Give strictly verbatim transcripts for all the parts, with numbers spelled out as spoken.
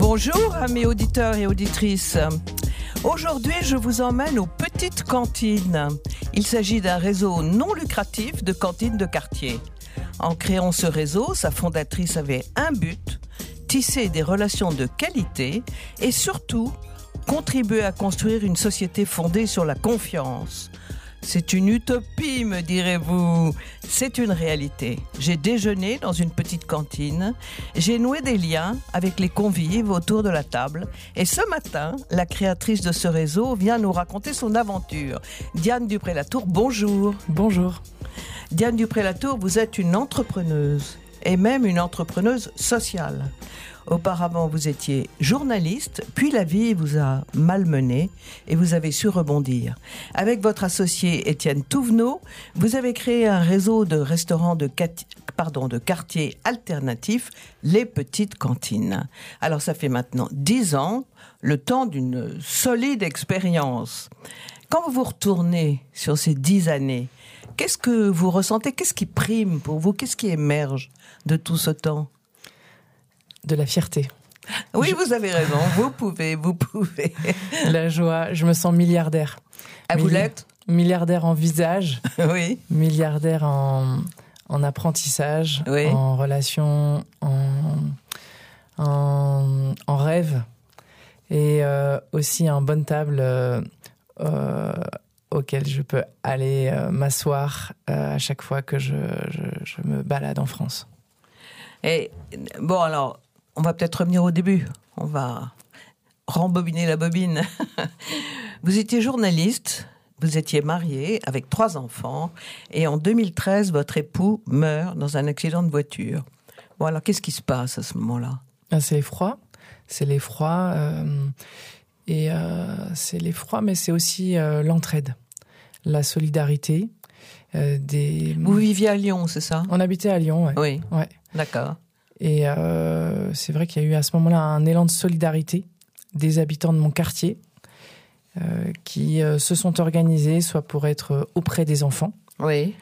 Bonjour amis auditeurs et auditrices. Aujourd'hui, je vous emmène aux petites cantines. Il s'agit d'un réseau non lucratif de cantines de quartier. En créant ce réseau, sa fondatrice avait un but, tisser des relations de qualité et surtout contribuer à construire une société fondée sur la confiance. C'est une utopie, me direz-vous. C'est une réalité. J'ai déjeuné dans une petite cantine. J'ai noué des liens avec les convives autour de la table. Et ce matin, la créatrice de ce réseau vient nous raconter son aventure. Diane Dupré-Latour, bonjour. Bonjour. Diane Dupré-Latour, vous êtes une entrepreneuse et même une entrepreneuse sociale. Auparavant, vous étiez journaliste, puis la vie vous a malmené et vous avez su rebondir. Avec votre associé Étienne Touvenot, vous avez créé un réseau de restaurants de, cat... Pardon, de quartiers alternatifs, les petites cantines. Alors ça fait maintenant dix ans, le temps d'une solide expérience. Quand vous vous retournez sur ces dix années, qu'est-ce que vous ressentez? Qu'est-ce qui prime pour vous? Qu'est-ce qui émerge de tout ce temps? De la fierté. Oui, je... vous avez raison. Vous pouvez, vous pouvez. La joie. Je me sens milliardaire. Ah, vous l'êtes ? Milliardaire en visage. Oui. Milliardaire en, en apprentissage. Oui. En relation, en, en, en rêve. Et euh, aussi en bonne table euh, euh, auquel je peux aller euh, m'asseoir euh, à chaque fois que je, je, je me balade en France. Et bon, alors, on va peut-être revenir au début. On va rembobiner la bobine. Vous étiez journaliste, vous étiez marié avec trois enfants, et en deux mille treize, votre époux meurt dans un accident de voiture. Bon, alors, qu'est-ce qui se passe à ce moment-là ? C'est l'effroi. C'est l'effroi. Euh, et euh, c'est l'effroi, mais c'est aussi euh, l'entraide, la solidarité. Euh, des... Vous viviez à Lyon, c'est ça ? On habitait à Lyon, ouais. Oui. Ouais. D'accord. Et euh, c'est vrai qu'il y a eu à ce moment-là un élan de solidarité des habitants de mon quartier euh, qui euh, se sont organisés, soit pour être auprès des enfants. Oui.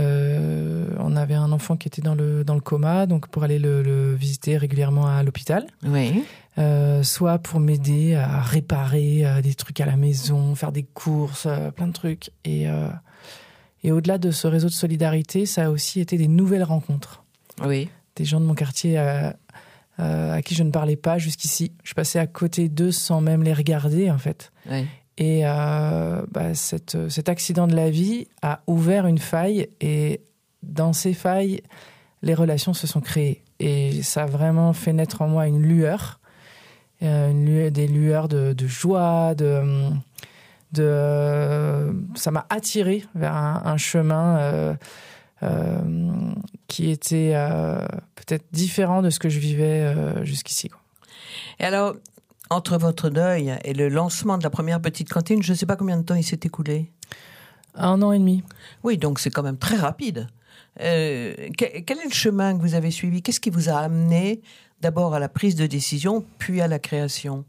Euh, on avait un enfant qui était dans le, dans le coma, donc pour aller le, le visiter régulièrement à l'hôpital. Oui. Euh, soit pour m'aider à réparer euh, des trucs à la maison, faire des courses, euh, plein de trucs. Et, euh, et au-delà de ce réseau de solidarité, ça a aussi été des nouvelles rencontres. Oui. Des gens de mon quartier euh, euh, à qui je ne parlais pas jusqu'ici. Je passais à côté d'eux sans même les regarder, en fait. Oui. Et euh, bah, cette, cet accident de la vie a ouvert une faille. Et dans ces failles, les relations se sont créées. Et ça a vraiment fait naître en moi une lueur. Euh, une lueur des lueurs de, de joie, de... de euh, ça m'a attiré vers un, un chemin... Euh, Euh, qui était euh, peut-être différent de ce que je vivais euh, jusqu'ici, quoi. Et alors, entre votre deuil et le lancement de la première petite cantine, je ne sais pas combien de temps il s'est écoulé. Un an et demi. Oui, donc c'est quand même très rapide. Euh, quel, quel est le chemin que vous avez suivi? Qu'est-ce qui vous a amené d'abord à la prise de décision, puis à la création?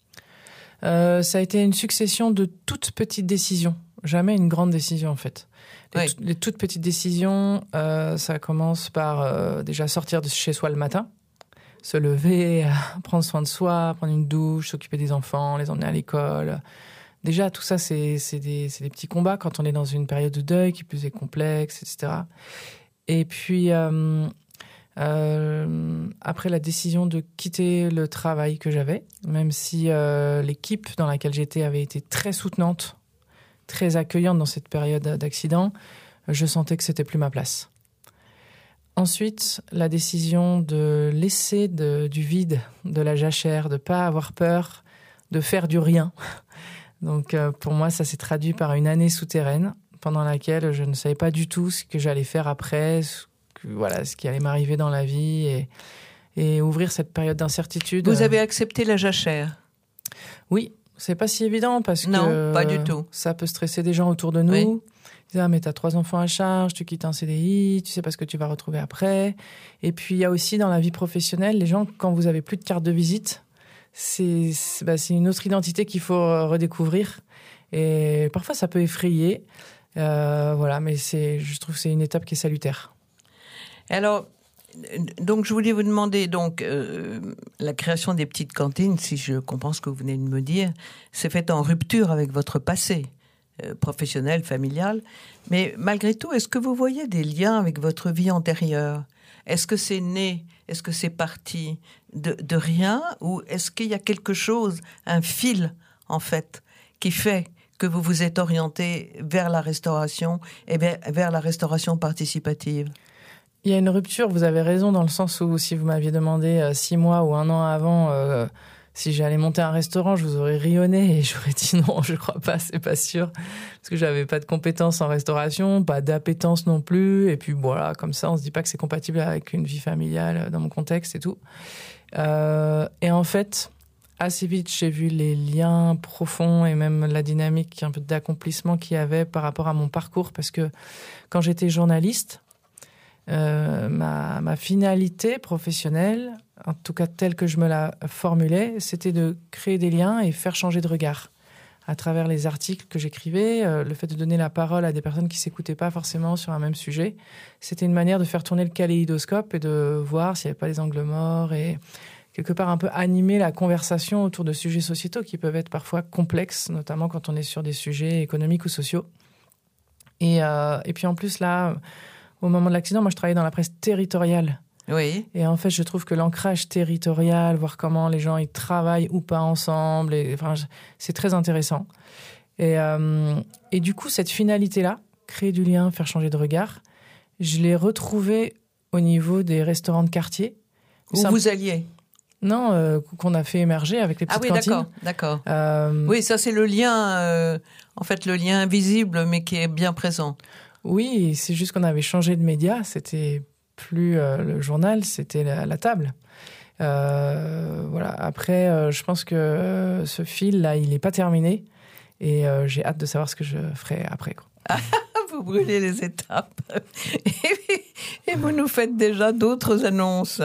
euh, Ça a été une succession de toutes petites décisions. Jamais une grande décision, en fait. Les, oui. t- les toutes petites décisions, euh, ça commence par euh, déjà sortir de chez soi le matin, se lever, prendre soin de soi, prendre une douche, s'occuper des enfants, les emmener à l'école. Déjà, tout ça, c'est, c'est, des, c'est des petits combats quand on est dans une période de deuil qui plus est complexe, et cetera. Et puis, euh, euh, après la décision de quitter le travail que j'avais, même si euh, l'équipe dans laquelle j'étais avait été très soutenante, très accueillante dans cette période d'accident, je sentais que c'était plus ma place. Ensuite, la décision de laisser de, du vide, de la jachère, de pas avoir peur, de faire du rien. Donc euh, pour moi, ça s'est traduit par une année souterraine pendant laquelle je ne savais pas du tout ce que j'allais faire après, ce, que, voilà, ce qui allait m'arriver dans la vie et, et ouvrir cette période d'incertitude. Vous avez accepté la jachère? Oui. C'est pas si évident parce non, que pas du tout. Ça peut stresser des gens autour de nous. Oui. Ils disent, ah, mais t'as trois enfants à charge, tu quittes un C D I, tu sais pas ce que tu vas retrouver après. Et puis il y a aussi dans la vie professionnelle, les gens, quand vous avez plus de carte de visite, c'est, c'est, bah, c'est une autre identité qu'il faut redécouvrir. Et parfois ça peut effrayer. Euh, voilà, mais c'est, je trouve que c'est une étape qui est salutaire. Alors, Donc, je voulais vous demander, donc, euh, la création des petites cantines, si je comprends ce que vous venez de me dire, c'est fait en rupture avec votre passé euh, professionnel, familial. Mais malgré tout, est-ce que vous voyez des liens avec votre vie antérieure ? Est-ce que c'est né ? Est-ce que c'est parti de, de rien ? Ou est-ce qu'il y a quelque chose, un fil, en fait, qui fait que vous vous êtes orienté vers la restauration et vers, vers la restauration participative ? Il y a une rupture, vous avez raison, dans le sens où si vous m'aviez demandé euh, six mois ou un an avant euh, si j'allais monter un restaurant, je vous aurais rionné et j'aurais dit non, je crois pas, c'est pas sûr. Parce que j'avais pas de compétences en restauration, pas d'appétence non plus. Et puis voilà, comme ça, on se dit pas que c'est compatible avec une vie familiale dans mon contexte et tout. Euh, et en fait, assez vite, j'ai vu les liens profonds et même la dynamique un peu d'accomplissement qu'il y avait par rapport à mon parcours. Parce que quand j'étais journaliste, Euh, ma, ma finalité professionnelle, en tout cas telle que je me la formulais, c'était de créer des liens et faire changer de regard à travers les articles que j'écrivais, euh, le fait de donner la parole à des personnes qui s'écoutaient pas forcément sur un même sujet. C'était une manière de faire tourner le kaléidoscope et de voir s'il n'y avait pas des angles morts et quelque part un peu animer la conversation autour de sujets sociétaux qui peuvent être parfois complexes, notamment quand on est sur des sujets économiques ou sociaux. Et, euh, et puis en plus là, au moment de l'accident, moi, je travaillais dans la presse territoriale. Oui. Et en fait, je trouve que l'ancrage territorial, voir comment les gens ils travaillent ou pas ensemble, et, enfin, c'est très intéressant. Et, euh, et du coup, cette finalité-là, créer du lien, faire changer de regard, je l'ai retrouvée au niveau des restaurants de quartier. Où ça... vous alliez ? Non, euh, qu'on a fait émerger avec les petites cantines. Ah oui, cantines. d'accord, d'accord. Euh... Oui, ça c'est le lien, euh, en fait, le lien invisible, mais qui est bien présent. Oui, c'est juste qu'on avait changé de média. C'était plus euh, le journal, c'était la, la table. Euh, voilà. Après, euh, je pense que euh, ce fil-là, il n'est pas terminé. Et euh, j'ai hâte de savoir ce que je ferai après, quoi. Vous brûlez les étapes. Et vous nous faites déjà d'autres annonces.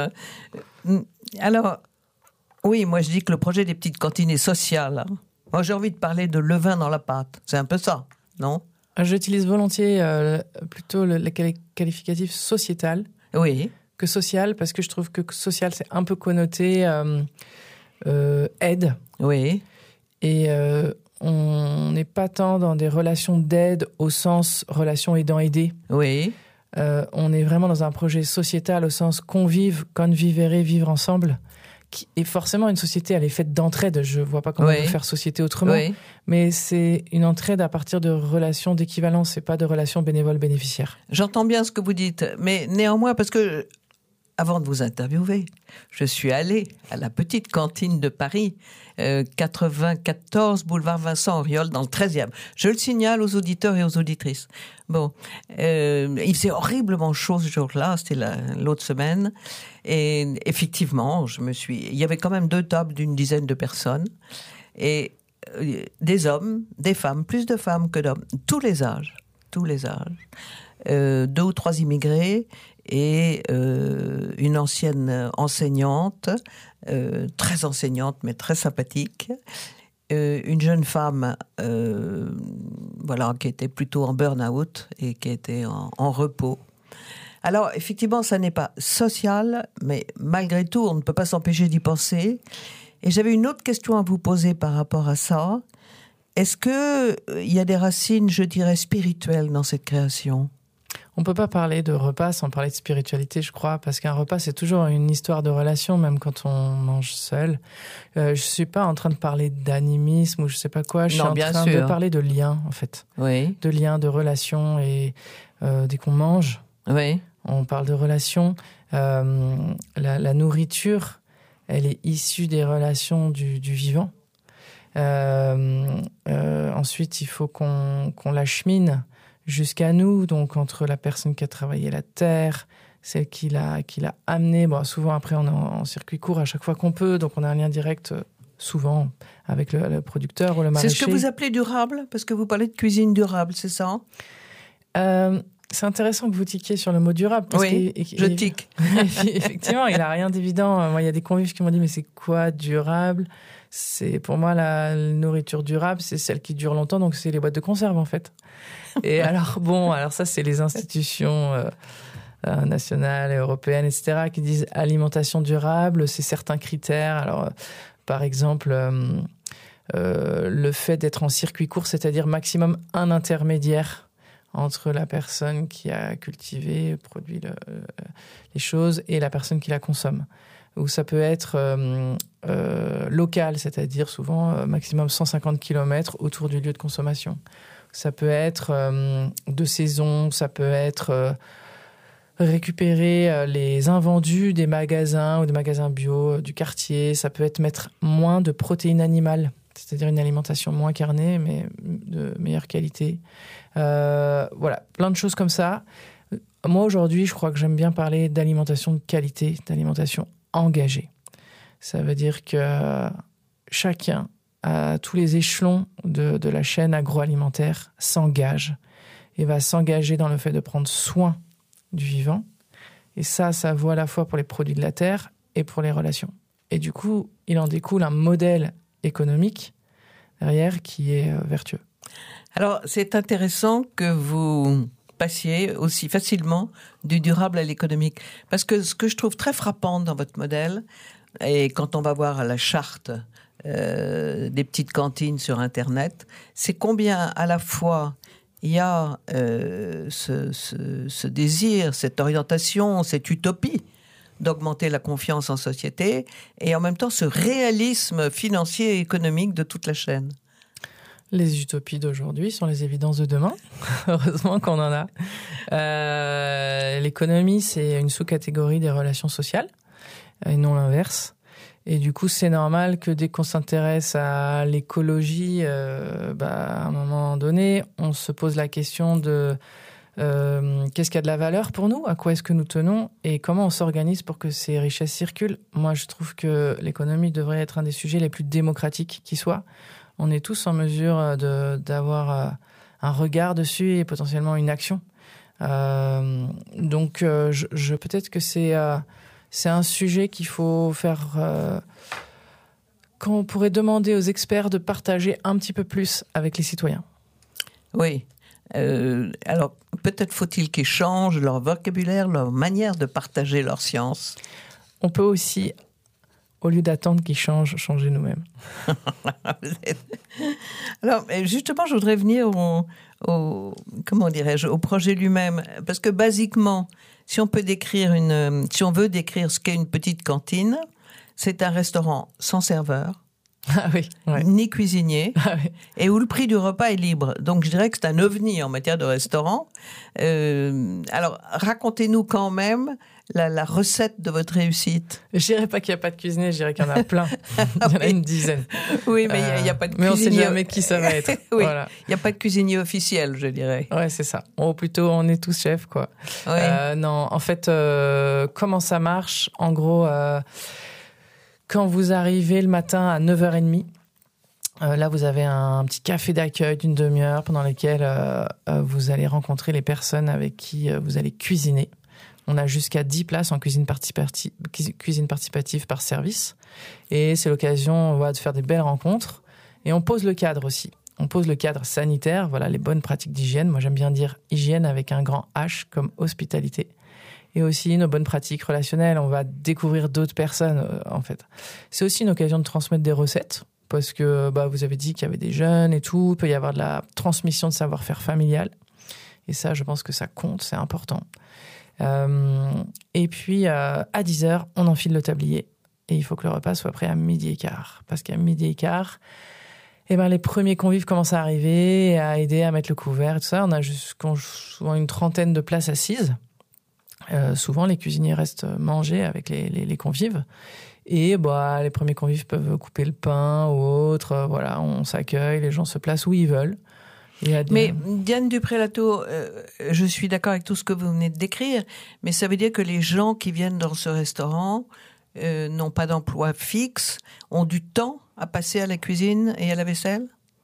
Alors, oui, moi je dis que le projet des petites cantines est social. Moi j'ai envie de parler de levain dans la pâte. C'est un peu ça, non ? J'utilise volontiers euh, plutôt le, le qualificatif sociétal oui. que social, parce que je trouve que social, c'est un peu connoté euh, euh, aide. Oui. Et euh, on n'est pas tant dans des relations d'aide au sens relation aidant-aidé. Oui. Euh, on est vraiment dans un projet sociétal au sens convive, convivere, vivre ensemble. Qui, et forcément, une société, elle est faite d'entraide. Je ne vois pas comment oui. on peut faire société autrement. Oui. Mais c'est une entraide à partir de relations d'équivalence et pas de relations bénévoles-bénéficiaires. J'entends bien ce que vous dites. Mais néanmoins, parce que, avant de vous interviewer, je suis allée à la petite cantine de Paris, euh, quatre-vingt-quatorze boulevard Vincent Auriol, dans le treizième. Je le signale aux auditeurs et aux auditrices. Bon, euh, il faisait horriblement chaud ce jour-là, c'était la, l'autre semaine. Et effectivement, je me suis. Il y avait quand même deux tables d'une dizaine de personnes. Et euh, des hommes, des femmes, plus de femmes que d'hommes, tous les âges, tous les âges. Euh, deux ou trois immigrés et euh, une ancienne enseignante, euh, très enseignante mais très sympathique, euh, une jeune femme euh, voilà, qui était plutôt en burn-out et qui était en, en repos. Alors effectivement, ça n'est pas social, mais malgré tout, on ne peut pas s'empêcher d'y penser. Et j'avais une autre question à vous poser par rapport à ça. Est-ce qu'il y a des racines, je dirais, spirituelles dans cette création ? On ne peut pas parler de repas sans parler de spiritualité, je crois, parce qu'un repas, c'est toujours une histoire de relation, même quand on mange seul. Euh, je ne suis pas en train de parler d'animisme ou je ne sais pas quoi, je non, suis en train sûr. de parler de lien, en fait. Oui. De lien, de relation, et euh, dès qu'on mange, oui. on parle de relation. Euh, la, la nourriture, elle est issue des relations du, du vivant. Euh, euh, ensuite, il faut qu'on, qu'on l'achemine jusqu'à nous, donc entre la personne qui a travaillé la terre, celle qui l'a, qui l'a amenée. Bon, souvent, après, on est en, en circuit court à chaque fois qu'on peut, donc on a un lien direct, souvent, avec le, le producteur ou le maraîcher. C'est ce que vous appelez durable ? Parce que vous parlez de cuisine durable, c'est ça ? euh, C'est intéressant que vous tiquiez sur le mot durable. Parce oui, que, je tique. Effectivement, il n'a rien d'évident. Moi, il y a des convives qui m'ont dit, mais c'est quoi durable ? C'est, pour moi, la nourriture durable, c'est celle qui dure longtemps, donc c'est les boîtes de conserve, en fait. Et alors, bon, alors ça, c'est les institutions euh, euh, nationales et européennes, et cetera, qui disent alimentation durable, c'est certains critères. Alors, euh, par exemple, euh, euh, le fait d'être en circuit court, c'est-à-dire maximum un intermédiaire entre la personne qui a cultivé, produit le, euh, les choses et la personne qui la consomme. Ou ça peut être euh, euh, local, c'est-à-dire souvent euh, maximum cent cinquante kilomètres autour du lieu de consommation. Ça peut être euh, de saison, ça peut être euh, récupérer euh, les invendus des magasins ou des magasins bio euh, du quartier. Ça peut être mettre moins de protéines animales, c'est-à-dire une alimentation moins carnée, mais de meilleure qualité. Euh, voilà, plein de choses comme ça. Moi, aujourd'hui, je crois que j'aime bien parler d'alimentation de qualité, d'alimentation engagée. Ça veut dire que chacun, à tous les échelons de, de la chaîne agroalimentaire, s'engage et va s'engager dans le fait de prendre soin du vivant. Et ça, ça vaut à la fois pour les produits de la terre et pour les relations. Et du coup, il en découle un modèle économique derrière qui est vertueux. Alors, c'est intéressant que vous passiez aussi facilement du durable à l'économique. Parce que ce que je trouve très frappant dans votre modèle, et quand on va voir la charte euh, des petites cantines sur Internet, c'est combien à la fois il y a euh, ce, ce, ce désir, cette orientation, cette utopie d'augmenter la confiance en société, et en même temps ce réalisme financier et économique de toute la chaîne. Les utopies d'aujourd'hui sont les évidences de demain. Heureusement qu'on en a. Euh, l'économie, c'est une sous-catégorie des relations sociales, et non l'inverse. Et du coup, c'est normal que dès qu'on s'intéresse à l'écologie, euh, bah, à un moment donné, on se pose la question de euh, qu'est-ce qui a de la valeur pour nous, à quoi est-ce que nous tenons et comment on s'organise pour que ces richesses circulent. Moi, je trouve que l'économie devrait être un des sujets les plus démocratiques qui soit. On est tous en mesure de, d'avoir un regard dessus et potentiellement une action. Euh, donc, euh, je, je, peut-être que c'est, euh, c'est un sujet qu'il faut faire... Euh, qu'on pourrait demander aux experts de partager un petit peu plus avec les citoyens. Oui. Euh, alors, peut-être faut-il qu'ils changent leur vocabulaire, leur manière de partager leur science. On peut aussi... Au lieu d'attendre qu'ils changent, changer nous-mêmes. Alors, justement, je voudrais venir au, au, comment dirais-je, au projet lui-même. Parce que, basiquement, si on peut décrire une, si on veut décrire ce qu'est une petite cantine, c'est un restaurant sans serveur, ah oui, ouais. ni cuisinier, ah oui. et où le prix du repas est libre. Donc, je dirais que c'est un ovni en matière de restaurant. Euh, alors, racontez-nous quand même La, la recette de votre réussite. Je dirais pas qu'il n'y a pas de cuisinier, je dirais qu'il y en a plein. Il y en a oui. une dizaine. Oui, mais il euh, n'y a, a pas de mais cuisinier. Mais on ne sait jamais qui ça va être. oui, voilà. Il n'y a pas de cuisinier officiel, je dirais. Ouais, c'est ça. Ou plutôt, on est tous chefs, quoi. Oui. Euh, non, en fait, euh, comment ça marche ? En gros, euh, quand vous arrivez le matin à neuf heures trente, Euh, là, vous avez un petit café d'accueil d'une demi-heure pendant lequel euh, euh, vous allez rencontrer les personnes avec qui euh, vous allez cuisiner. On a jusqu'à dix places en cuisine, participati- cuisine participative par service. Et c'est l'occasion voilà, de faire des belles rencontres. Et on pose le cadre aussi. On pose le cadre sanitaire, voilà, les bonnes pratiques d'hygiène. Moi, j'aime bien dire hygiène avec un grand H comme hospitalité. Et aussi nos bonnes pratiques relationnelles. On va découvrir d'autres personnes, euh, en fait. C'est aussi une occasion de transmettre des recettes. Parce que bah, vous avez dit qu'il y avait des jeunes et tout. Il peut y avoir de la transmission de savoir-faire familial. Et ça, je pense que ça compte, c'est important. Euh, et puis, euh, à dix heures, on enfile le tablier. Et il faut que le repas soit prêt à midi et quart. Parce qu'à midi et quart, eh ben, les premiers convives commencent à arriver, à aider à mettre le couvert et tout ça. On a jusqu'en, souvent une trentaine de places assises. Euh, souvent, les cuisiniers restent manger avec les, les, les convives. Et bah, les premiers convives peuvent couper le pain ou autre. Euh, voilà, on s'accueille, les gens se placent où ils veulent. Des... Mais Diane Dupré-Latour, euh, je suis d'accord avec tout ce que vous venez de décrire, mais ça veut dire que les gens qui viennent dans ce restaurant euh, n'ont pas d'emploi fixe, ont du temps à passer à la cuisine et à la vaisselle ?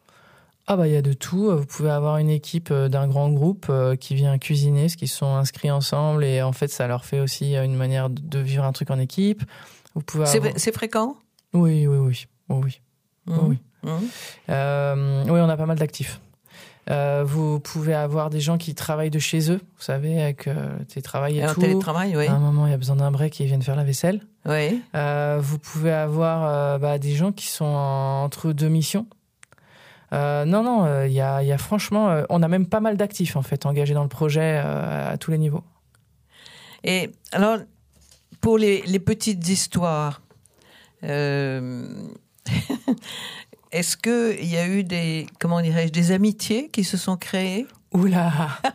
Ah bah il y a de tout. Vous pouvez avoir une équipe d'un grand groupe qui vient cuisiner, parce qu'ils sont inscrits ensemble et en fait ça leur fait aussi une manière de vivre un truc en équipe. Vous pouvez c'est, avoir... c'est fréquent ? Oui, oui, oui. Oh, oui. Mmh. Oh, oui. Mmh. Euh, oui, on a pas mal d'actifs. Euh, vous pouvez avoir des gens qui travaillent de chez eux, vous savez, avec euh, télétravail et, et tout. Télétravail, oui. À un moment, il y a besoin d'un break et ils viennent faire la vaisselle. Oui. Euh, vous pouvez avoir euh, bah, des gens qui sont en, entre deux missions. Euh, non, non, il euh, y, a, y a franchement... Euh, on a même pas mal d'actifs, en fait, engagés dans le projet euh, à tous les niveaux. Et alors, pour les, les petites histoires, euh, est-ce qu'il y a eu des, comment dirais-je, des amitiés qui se sont créées ? Oula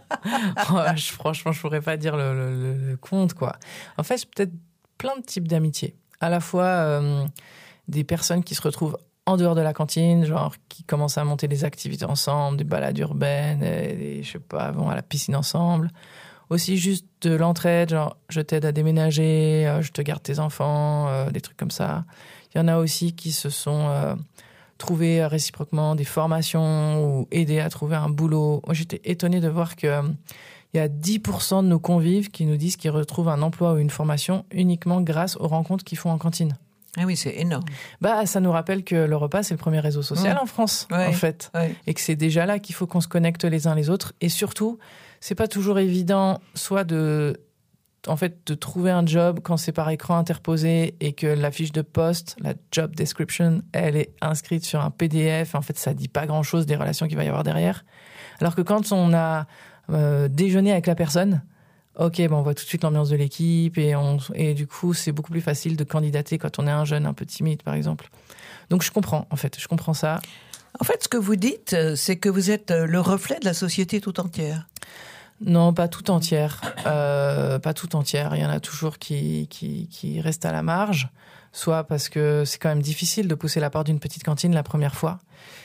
oh, je, Franchement, je pourrais pas dire le, le, le compte, quoi. En fait, c'est peut-être plein de types d'amitiés. À la fois euh, des personnes qui se retrouvent en dehors de la cantine, genre qui commencent à monter des activités ensemble, des balades urbaines, et, et, je sais pas, vont à la piscine ensemble. Aussi juste de l'entraide, genre je t'aide à déménager, euh, je te garde tes enfants, euh, des trucs comme ça. Il y en a aussi qui se sont euh, trouvés réciproquement des formations ou aidés à trouver un boulot. Moi, j'étais étonnée de voir que euh, il y a dix pour cent de nos convives qui nous disent qu'ils retrouvent un emploi ou une formation uniquement grâce aux rencontres qu'ils font en cantine. Ah oui, c'est énorme. Bah, ça nous rappelle que le repas, c'est le premier réseau social mmh. en France, ouais, en fait. Ouais. Et que c'est déjà là qu'il faut qu'on se connecte les uns les autres. Et surtout, c'est pas toujours évident, soit de, en fait, de trouver un job quand c'est par écran interposé et que la fiche de poste, la job description, elle est inscrite sur un P D F. En fait, ça dit pas grand-chose des relations qu'il va y avoir derrière. Alors que quand on a euh, déjeuné avec la personne, ok, bon, on voit tout de suite l'ambiance de l'équipe et, on, et du coup, c'est beaucoup plus facile de candidater quand on est un jeune un peu timide, par exemple. Donc, je comprends, en fait, je comprends ça. En fait, ce que vous dites, c'est que vous êtes le reflet de la société tout entière. Non, pas tout entière. Euh, pas tout entière. Il y en a toujours qui, qui, qui restent à la marge, soit parce que c'est quand même difficile de pousser la porte d'une petite cantine la première fois.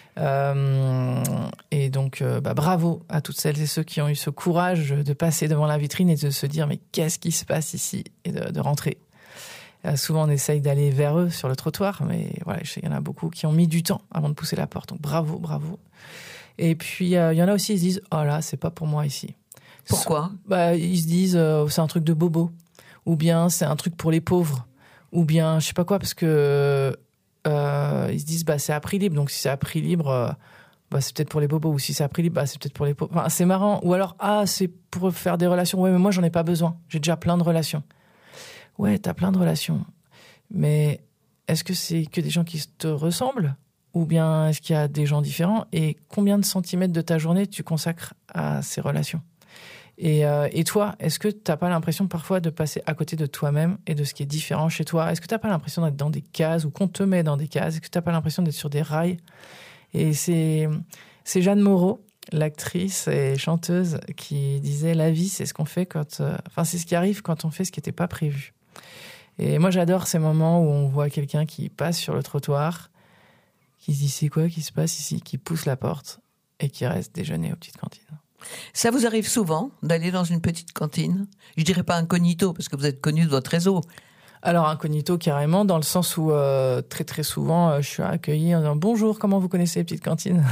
Euh, et donc, euh, bah, bravo à toutes celles et ceux qui ont eu ce courage de passer devant la vitrine et de se dire mais qu'est-ce qui se passe ici et de, de rentrer. Euh, souvent, on essaye d'aller vers eux sur le trottoir, mais voilà, il y en a beaucoup qui ont mis du temps avant de pousser la porte. Donc, bravo, bravo. Et puis, euh, il y en a aussi, ils se disent oh là, c'est pas pour moi ici. Pourquoi ? Bah, ils se disent euh, c'est un truc de bobo, ou bien c'est un truc pour les pauvres, ou bien je sais pas quoi, parce que euh, ils se disent bah c'est à prix libre, donc si c'est à prix libre, euh, bah c'est peut-être pour les bobos, ou si c'est à prix libre, bah c'est peut-être pour les pauvres. Enfin, c'est marrant. Ou alors ah c'est pour faire des relations. Ouais, mais moi j'en ai pas besoin. J'ai déjà plein de relations. Ouais, t'as plein de relations, mais est-ce que c'est que des gens qui te ressemblent, ou bien est-ce qu'il y a des gens différents, et combien de centimètres de ta journée tu consacres à ces relations? Et, euh, et toi, est-ce que t'as pas l'impression parfois de passer à côté de toi-même et de ce qui est différent chez toi? Est-ce que t'as pas l'impression d'être dans des cases, ou qu'on te met dans des cases? Est-ce que t'as pas l'impression d'être sur des rails? Et c'est, c'est Jeanne Moreau, l'actrice et chanteuse, qui disait la vie, c'est ce qu'on fait quand, euh, enfin c'est ce qui arrive quand on fait ce qui n'était pas prévu. Et moi j'adore ces moments où on voit quelqu'un qui passe sur le trottoir, qui se dit c'est quoi qui se passe ici, qui pousse la porte et qui reste déjeuner aux petites cantines. Ça vous arrive souvent d'aller dans une petite cantine ? Je dirais pas incognito, parce que vous êtes connu de votre réseau. Alors incognito carrément, dans le sens où euh, très très souvent euh, je suis accueillie en disant bonjour, comment vous connaissez les petites cantines?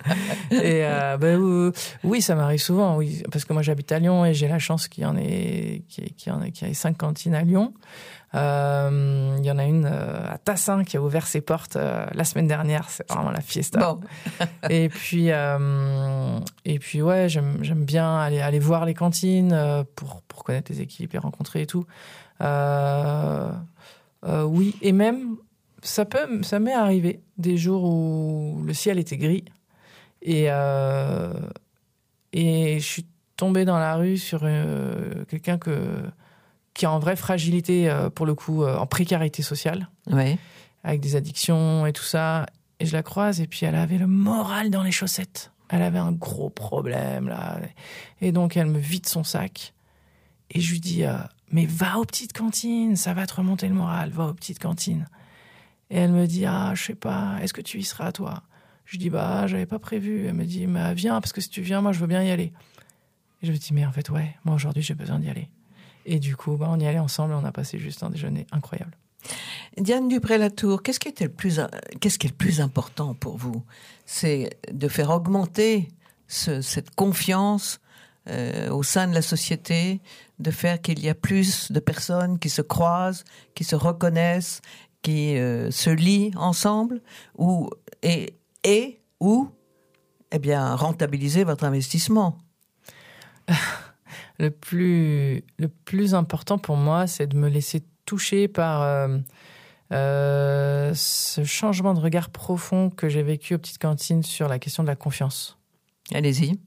Et euh, ben euh, oui, ça m'arrive souvent, oui, parce que moi j'habite à Lyon et j'ai la chance qu'il y en ait, qu'il y en ait, qu'il y ait cinq cantines à Lyon. Euh, il y en a une euh, à Tassin qui a ouvert ses portes euh, la semaine dernière. C'est vraiment la fiesta. Bon. et puis euh, et puis ouais, j'aime j'aime bien aller aller voir les cantines euh, pour pour connaître les équipes et rencontrer et tout. Euh, euh, oui, et même ça peut ça m'est arrivé des jours où le ciel était gris et euh, et je suis tombée dans la rue sur euh, quelqu'un que qui est en vraie fragilité, euh, pour le coup, euh, en précarité sociale, ouais. avec des addictions et tout ça. Et je la croise, et puis elle avait le moral dans les chaussettes. Elle avait un gros problème, là. Et donc, elle me vide son sac. Et je lui dis, euh, mais va aux petites cantines, ça va te remonter le moral, va aux petites cantines. Et elle me dit, ah, je sais pas, est-ce que tu y seras, toi? Je lui dis, bah, j'avais pas prévu. Elle me dit, mais viens, parce que si tu viens, moi, je veux bien y aller. Et je me dis, mais en fait, ouais, moi, aujourd'hui, j'ai besoin d'y aller. Et du coup, bah, on y allait ensemble et on a passé juste un déjeuner incroyable. Diane Dupré-Latour, qu'est-ce qui était le plus, qu'est-ce qui est le plus important pour vous? C'est de faire augmenter ce, cette confiance euh, au sein de la société, de faire qu'il y a plus de personnes qui se croisent, qui se reconnaissent, qui euh, se lient ensemble, ou, et, et ou Eh bien, rentabiliser votre investissement. Le plus, le plus important pour moi, c'est de me laisser toucher par euh, euh, ce changement de regard profond que j'ai vécu aux petites cantines sur la question de la confiance. Allez-y.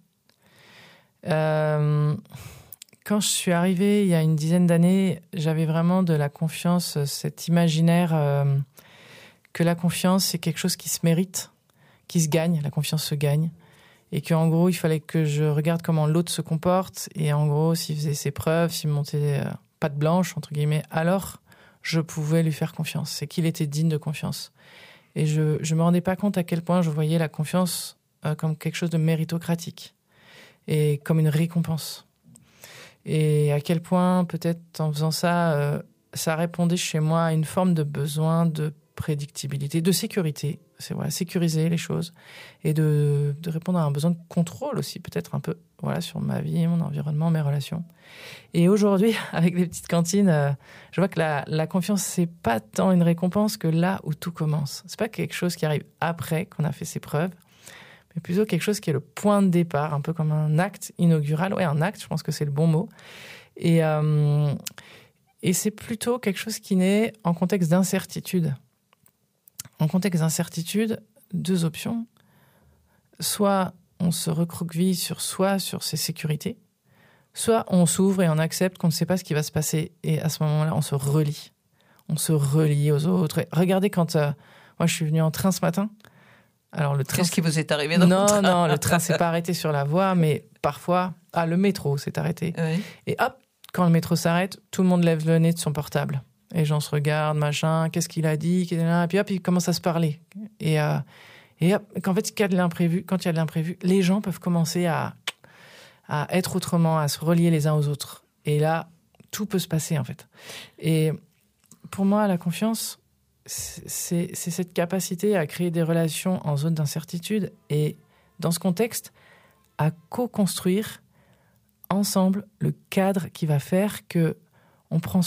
Euh, quand je suis arrivée il y a une dizaine d'années, j'avais vraiment de la confiance, cet imaginaire euh, que la confiance, c'est quelque chose qui se mérite, qui se gagne, la confiance se gagne. Et qu'en gros, il fallait que je regarde comment l'autre se comporte. Et en gros, s'il faisait ses preuves, s'il me montait euh, patte blanche, entre guillemets, alors je pouvais lui faire confiance. C'est qu'il était digne de confiance. Et je ne me rendais pas compte à quel point je voyais la confiance euh, comme quelque chose de méritocratique et comme une récompense. Et à quel point, peut-être en faisant ça, euh, ça répondait chez moi à une forme de besoin de prédictibilité, de sécurité. C'est voilà, sécuriser les choses et de, de répondre à un besoin de contrôle aussi, peut-être un peu voilà, sur ma vie, mon environnement, mes relations. Et aujourd'hui, avec les petites cantines, euh, je vois que la, la confiance, c'est pas tant une récompense que là où tout commence. C'est pas quelque chose qui arrive après qu'on a fait ses preuves, mais plutôt quelque chose qui est le point de départ, un peu comme un acte inaugural. Ouais, un acte, je pense que c'est le bon mot. Et, euh, et c'est plutôt quelque chose qui naît en contexte d'incertitude. En contexte d'incertitude, deux options. Soit on se recroqueville sur soi, sur ses sécurités, soit on s'ouvre et on accepte qu'on ne sait pas ce qui va se passer. Et à ce moment-là, on se relie. On se relie aux autres. Et regardez, quand euh, moi je suis venue en train ce matin. Alors le train. Qu'est-ce qui vous est arrivé dans non, le train ? Non, non, le train s'est pas arrêté sur la voie, mais parfois, ah, le métro s'est arrêté. Oui. Et hop, quand le métro s'arrête, tout le monde lève le nez de son portable. Et les gens se regardent, machin, qu'est-ce qu'il a dit, et puis hop, ils commencent à se parler. Et, euh, et hop, qu'en fait, quand il y a de l'imprévu, quand il y a de l'imprévu, les gens peuvent commencer à, à être autrement, à se relier les uns aux autres. Et là, tout peut se passer, en fait. Et pour moi, la confiance, c'est, c'est cette capacité à créer des relations en zone d'incertitude et, dans ce contexte, à co-construire ensemble le cadre qui va faire que on prend